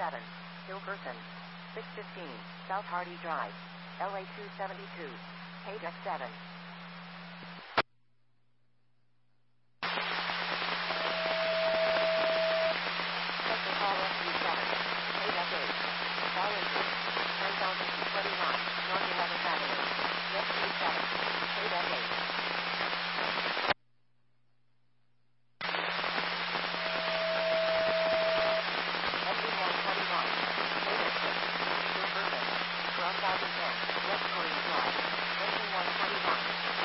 7, Hilkerson. 615, South Hardy Drive, LA 272, Page X7.